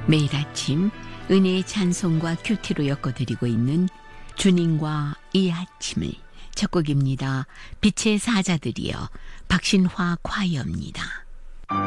매일 아침 은혜의 찬송과 큐티로 엮어드리고 있는 주님과 이 아침을 첫 곡입니다. 빛의 사자들이여, 박신화 콰이어입니다.